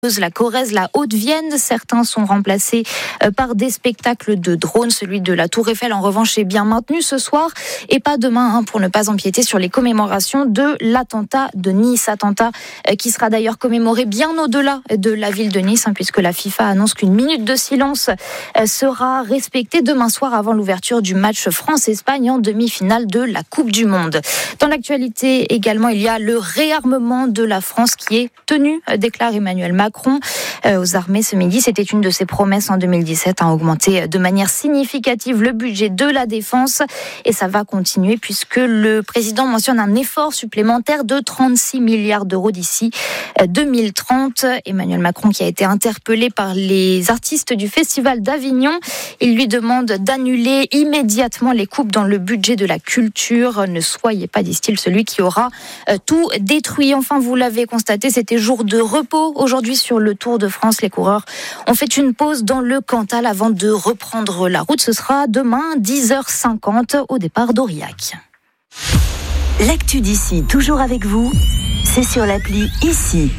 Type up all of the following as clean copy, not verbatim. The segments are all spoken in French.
la Corrèze, la Haute-Vienne. Certains sont remplacés par des spectacles de drones. Celui de la Tour Eiffel, en revanche, est bien maintenu ce soir et pas demain, pour ne pas empiéter sur les commémorations de l'attentat de Nice. Attentat qui sera d'ailleurs commémoré bien au-delà de la ville de Nice, puisque la FIFA annonce qu'une minute de silence sera respectée demain soir avant l'ouverture du match France-Espagne en demi-finale de la Coupe du Monde. Dans l'actualité également, il y a le réarmement de la France qui est tenu, déclare Emmanuel Macron aux armées ce midi. C'était une de ses promesses en 2017, augmenter de manière significative le budget de la défense, et ça va continuer puisque le président mentionne un effort supplémentaire de 36 milliards d'euros d'ici 2030. Emmanuel Macron qui a été interpellé par les artistes du Festival d'Avignon. Il lui demande d'annuler immédiatement les coupes dans le budget de la culture. Ne soyez pas, disent-ils, celui qui aura tout détruit. Enfin, vous l'avez constaté, c'était jour de repos aujourd'hui sur le Tour de France. Les coureurs ont fait une pause dans le Cantal avant de reprendre la route. Ce sera demain 10h50 au départ d'Aurillac. L'actu d'ici, toujours avec vous, c'est sur l'appli Ici.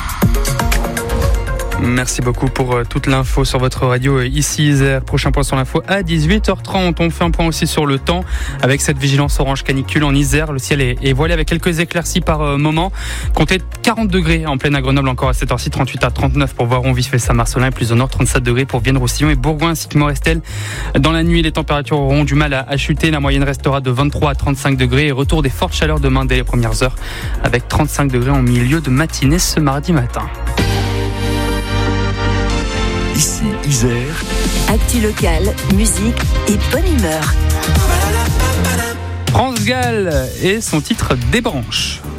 Merci beaucoup pour toute l'info sur votre radio ici Isère. Prochain point sur l'info à 18h30. On fait un point aussi sur le temps avec cette vigilance orange canicule en Isère. Le ciel est voilé avec quelques éclaircies par moment. Comptez 40 degrés en pleine à Grenoble encore à cette heure-ci, 38 à 39 pour Voiron-Vif et Saint-Marcelin, et plus au nord 37 degrés pour Vienne-Roussillon et Bourgoin ainsi que Morestel. Dans la nuit, les températures auront du mal à chuter. La moyenne restera de 23 à 35 degrés et retour des fortes chaleurs demain dès les premières heures avec 35 degrés en milieu de matinée ce mardi matin. Ici Isère. Actu locale, musique et bonne humeur. France Gall et son titre Des branches.